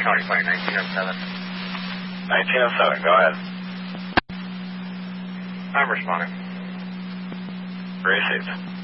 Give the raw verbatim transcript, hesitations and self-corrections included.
County Fire, nineteen oh seven. nineteen oh seven, go ahead. I'm responding. Received.